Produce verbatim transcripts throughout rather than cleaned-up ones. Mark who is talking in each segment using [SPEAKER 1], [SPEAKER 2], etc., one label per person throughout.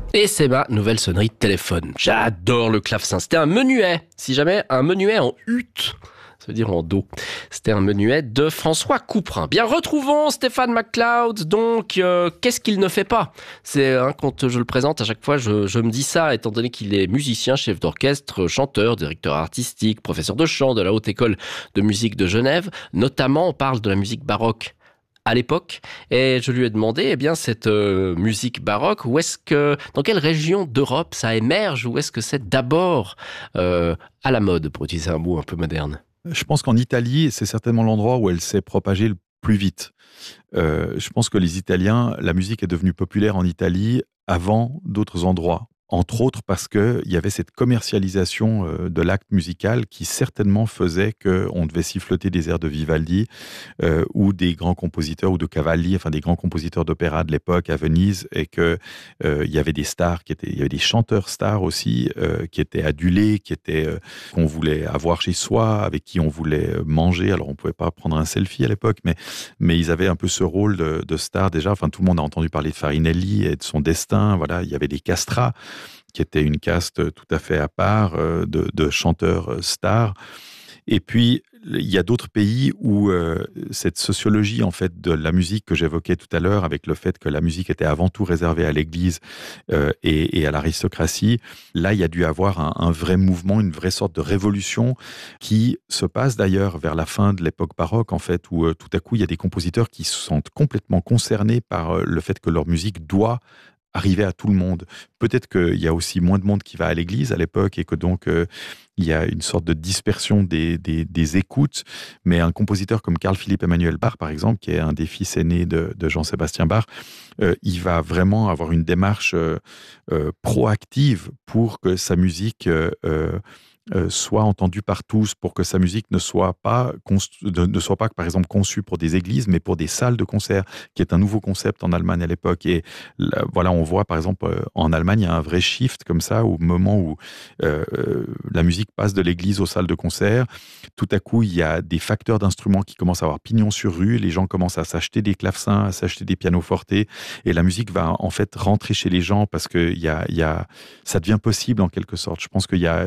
[SPEAKER 1] Et c'est ma nouvelle sonnerie de téléphone. J'adore le clavecin. C'était un menuet. Si jamais, un menuet en hutte. Ça veut dire en do. C'était un menuet de François Couperin. Bien, retrouvons Stéphane McCloud. Donc, euh, qu'est-ce qu'il ne fait pas ? C'est hein, quand je le présente, à chaque fois, je, je me dis ça, étant donné qu'il est musicien, chef d'orchestre, chanteur, directeur artistique, professeur de chant de la Haute École de musique de Genève. Notamment, on parle de la musique baroque à l'époque, et je lui ai demandé, eh bien, cette euh, musique baroque, où est-ce que, dans quelle région d'Europe ça émerge, ou est-ce que c'est d'abord euh, à la mode, pour utiliser un mot un peu moderne ?
[SPEAKER 2] Je pense qu'en Italie, c'est certainement l'endroit où elle s'est propagée le plus vite. Euh, je pense que les Italiens, la musique est devenue populaire en Italie avant d'autres endroits. Entre autres parce qu'il y avait cette commercialisation euh, de l'acte musical qui certainement faisait qu'on devait siffloter des airs de Vivaldi euh, ou des grands compositeurs, ou de Cavalli, enfin des grands compositeurs d'opéra de l'époque à Venise, et qu'il euh, y avait des stars, qui étaient, il y avait des chanteurs stars aussi, euh, qui étaient adulés, qui étaient, euh, qu'on voulait avoir chez soi, avec qui on voulait manger. Alors on ne pouvait pas prendre un selfie à l'époque, mais, mais ils avaient un peu ce rôle de, de star déjà. Enfin, tout le monde a entendu parler de Farinelli et de son destin. Voilà, il y avait des castrats, qui était une caste tout à fait à part euh, de, de chanteurs stars. Et puis, il y a d'autres pays où euh, cette sociologie en fait de la musique que j'évoquais tout à l'heure, avec le fait que la musique était avant tout réservée à l'Église euh, et, et à l'aristocratie, là, il y a dû avoir un, un vrai mouvement, une vraie sorte de révolution qui se passe d'ailleurs vers la fin de l'époque baroque, en fait, où euh, tout à coup, il y a des compositeurs qui se sentent complètement concernés par euh, le fait que leur musique doit arriver à tout le monde. Peut-être qu'il y a aussi moins de monde qui va à l'église à l'époque et que donc euh, il y a une sorte de dispersion des, des, des écoutes, mais un compositeur comme Carl Philipp Emanuel Bach, par exemple, qui est un des fils aînés de, de Jean-Sébastien Bach, euh, il va vraiment avoir une démarche euh, euh, proactive pour que sa musique euh, euh, Euh, soit entendue par tous, pour que sa musique ne soit pas const- ne soit pas par exemple conçue pour des églises, mais pour des salles de concert, qui est un nouveau concept en Allemagne à l'époque. Et là, voilà, on voit par exemple euh, en Allemagne, il y a un vrai shift comme ça, au moment où euh, la musique passe de l'église aux salles de concert. Tout à coup, il y a des facteurs d'instruments qui commencent à avoir pignon sur rue. Les gens commencent à s'acheter des clavecins, à s'acheter des pianofortes, et la musique va en fait rentrer chez les gens parce que il y a, il y a, ça devient possible en quelque sorte. Je pense qu'il y a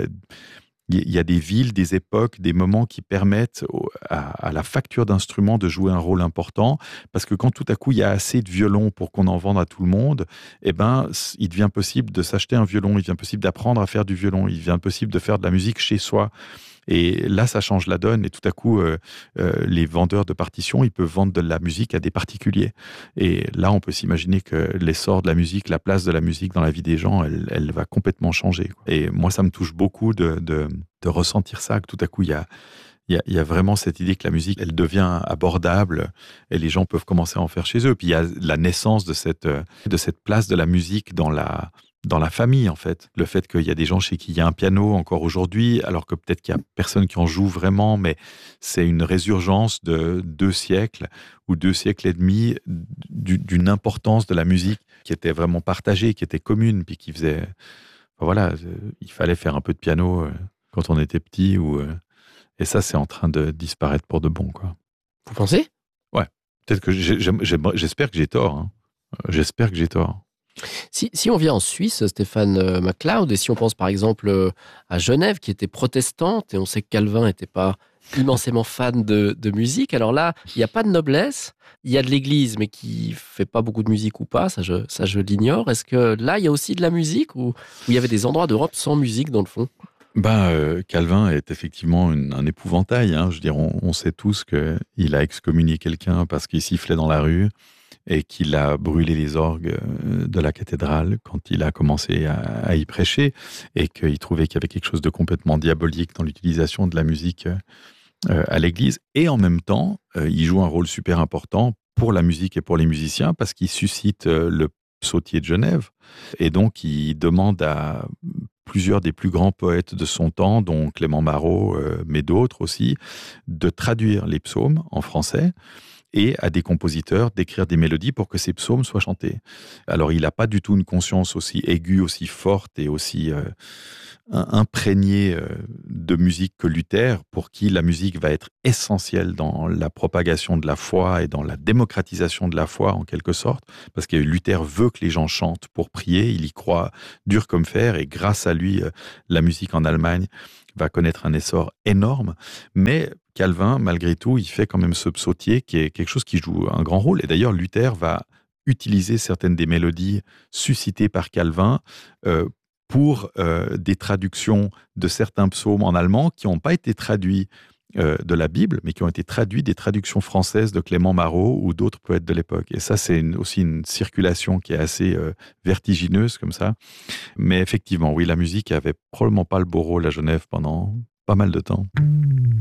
[SPEAKER 2] Il y a des villes, des époques, des moments qui permettent à, à la facture d'instruments de jouer un rôle important, parce que quand tout à coup il y a assez de violons pour qu'on en vende à tout le monde, eh ben, il devient possible de s'acheter un violon, il devient possible d'apprendre à faire du violon, il devient possible de faire de la musique chez soi. Et là, ça change la donne. Et tout à coup, euh, euh, les vendeurs de partitions, ils peuvent vendre de la musique à des particuliers. Et là, on peut s'imaginer que l'essor de la musique, la place de la musique dans la vie des gens, elle, elle va complètement changer. Et moi, ça me touche beaucoup de, de, de ressentir ça, que tout à coup, il y a, il y a, il y a vraiment cette idée que la musique, elle devient abordable et les gens peuvent commencer à en faire chez eux. Puis il y a la naissance de cette, de cette place de la musique dans la... dans la famille, en fait. Le fait qu'il y a des gens chez qui il y a un piano encore aujourd'hui, alors que peut-être qu'il y a personne qui en joue vraiment, mais c'est une résurgence de deux siècles ou deux siècles et demi d'une importance de la musique qui était vraiment partagée, qui était commune, puis qui faisait... Enfin, voilà, il fallait faire un peu de piano quand on était petit, ou, et ça, c'est en train de disparaître pour de bon, quoi.
[SPEAKER 1] Vous pensez ?
[SPEAKER 2] Ouais. Peut-être que j'ai, j'ai, j'espère que j'ai tort. Hein. J'espère que j'ai tort.
[SPEAKER 1] Si, si on vient en Suisse, Stéphane McCloud, et si on pense par exemple à Genève, qui était protestante, et on sait que Calvin n'était pas immensément fan de, de musique, alors là, il n'y a pas de noblesse, il y a de l'église, mais qui ne fait pas beaucoup de musique ou pas, ça je, ça je l'ignore. Est-ce que là, il y a aussi de la musique, ou, ou il y avait des endroits d'Europe sans musique dans le fond ?
[SPEAKER 2] Ben, euh, Calvin est effectivement une, un épouvantail. Hein. Je veux dire, on, on sait tous qu'il a excommunié quelqu'un parce qu'il sifflait dans la rue, et qu'il a brûlé les orgues de la cathédrale quand il a commencé à, à y prêcher, et qu'il trouvait qu'il y avait quelque chose de complètement diabolique dans l'utilisation de la musique euh, à l'église. Et en même temps, euh, il joue un rôle super important pour la musique et pour les musiciens, parce qu'il suscite euh, le psautier de Genève, et donc il demande à plusieurs des plus grands poètes de son temps, dont Clément Marot, euh, mais d'autres aussi, de traduire les psaumes en français. et à des compositeurs d'écrire des mélodies pour que ces psaumes soient chantés. Alors, il n'a pas du tout une conscience aussi aiguë, aussi forte et aussi euh, imprégné de musique que Luther, pour qui la musique va être essentielle dans la propagation de la foi et dans la démocratisation de la foi, en quelque sorte, parce que Luther veut que les gens chantent pour prier, il y croit dur comme fer, et grâce à lui, la musique en Allemagne va connaître un essor énorme. Mais Calvin, malgré tout, il fait quand même ce psautier qui est quelque chose qui joue un grand rôle. Et d'ailleurs, Luther va utiliser certaines des mélodies suscitées par Calvin euh, pour euh, des traductions de certains psaumes en allemand qui n'ont pas été traduits euh, de la Bible, mais qui ont été traduits des traductions françaises de Clément Marot ou d'autres poètes de l'époque. Et ça, c'est une, aussi une circulation qui est assez euh, vertigineuse comme ça. Mais effectivement, oui, la musique avait probablement pas le beau rôle à Genève pendant pas mal de temps.